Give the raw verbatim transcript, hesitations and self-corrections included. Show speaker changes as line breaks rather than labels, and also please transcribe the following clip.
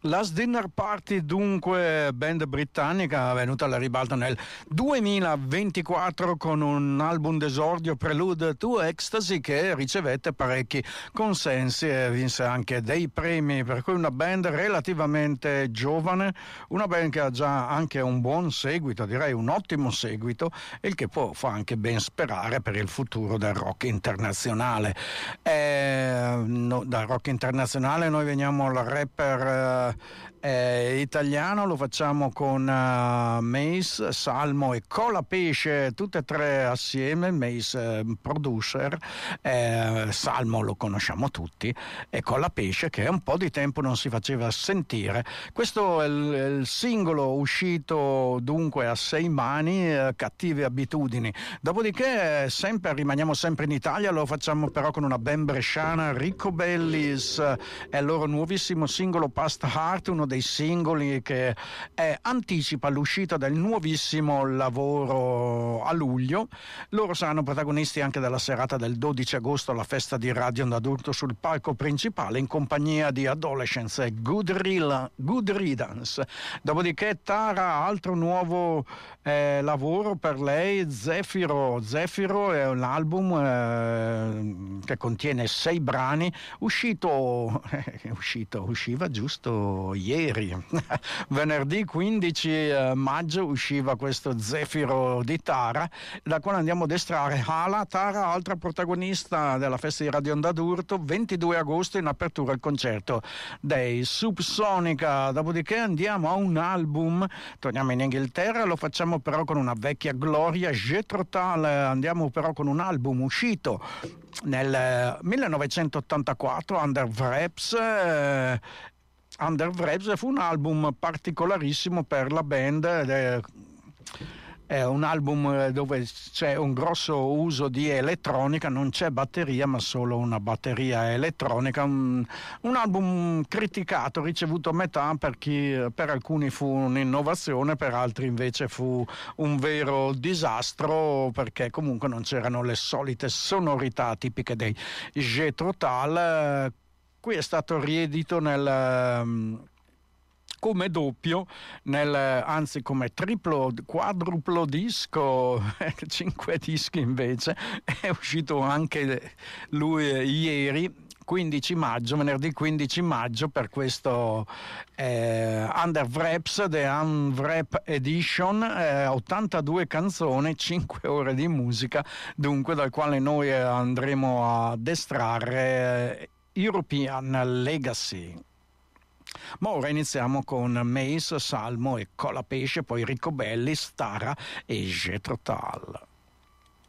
Last Dinner Party, dunque, band britannica venuta alla ribalta nel duemilaventiquattro con un album d'esordio, Prelude to Ecstasy, che ricevette parecchi consensi e vinse anche dei premi, per cui una band relativamente giovane, una band che ha già anche un buon seguito, direi un ottimo seguito, il che può fa anche ben sperare per il futuro del rock internazionale. Eh, no, dal rock internazionale noi veniamo al rapper eh, Eh, italiano, lo facciamo con uh, Mace, Salmo e Colapesce, tutte e tre assieme. Mace eh, producer, eh, Salmo lo conosciamo tutti, e Colapesce che un po' di tempo non si faceva sentire. Questo è il, è il singolo uscito dunque a sei mani, eh, Cattive abitudini. Dopodiché eh, sempre, rimaniamo sempre in Italia, lo facciamo però con una band bresciana, Ricobellis, eh, è il loro nuovissimo singolo Past Heart, uno dei singoli che eh, anticipa l'uscita del nuovissimo lavoro a luglio. Loro saranno protagonisti anche della serata del dodici agosto alla festa di Radio Adulto sul palco principale in compagnia di Adolescence e Good, Rila, Good Riddance. Dopodiché Tara, altro nuovo eh, lavoro per lei, Zefiro. Zefiro è un album eh, che contiene sei brani, uscito, eh, uscito usciva giusto ieri. Venerdì quindici maggio usciva questo Zefiro di Tara, da quale andiamo ad estrarre Hala. Tara, altra protagonista della festa di Radio Onda d'Urto, ventidue agosto in apertura il concerto dei Subsonica. Dopodiché andiamo a un album, torniamo in Inghilterra, lo facciamo però con una vecchia gloria, Jethro Tull. Andiamo però con un album uscito nel millenovecentottantaquattro, Under Wraps. eh, Under Wraps fu un album particolarissimo per la band, ed è, è un album dove c'è un grosso uso di elettronica, non c'è batteria ma solo una batteria elettronica, un, un album criticato, ricevuto a metà, per chi, per alcuni fu un'innovazione, per altri invece fu un vero disastro, perché comunque non c'erano le solite sonorità tipiche dei Jethro Tull. Qui è stato riedito nel, come doppio, nel, anzi come triplo, quadruplo disco, cinque dischi invece, è uscito anche lui ieri, quindici maggio, venerdì quindici maggio, per questo eh, Under Wraps, The Unwrap Edition, eh, ottantadue canzoni, cinque ore di musica, dunque dal quale noi andremo ad estrarre eh, European Legacy. Ma ora iniziamo con Mace, Salmo e Colapesce, poi Ricobellis, Tara e Jethro Tull.